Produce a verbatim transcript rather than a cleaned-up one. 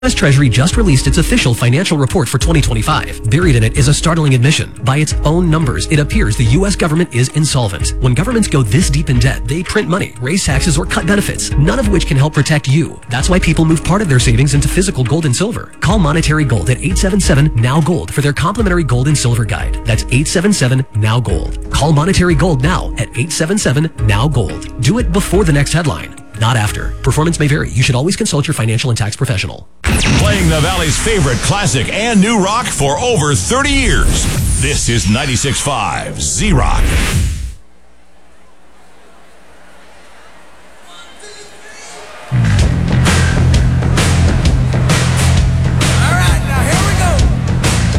U S Treasury just released its official financial report for twenty twenty-five. Buried in it is a startling admission. By its own numbers, it appears the U S government is insolvent. When governments go this deep in debt, they print money, raise taxes, or cut benefits, none of which can help protect you. That's why people move part of their savings into physical gold and silver. Call Monetary Gold at eight seven seven, N O W, GOLD for their complimentary gold and silver guide. That's eight seven seven, N O W, GOLD. Call Monetary Gold now at eight seven seven, N O W, GOLD. Do it before the next headline, not after. Performance may vary. You should always consult your financial and tax professional. Playing the Valley's favorite classic and new rock for over thirty years. This is ninety-six point five Z-Rock.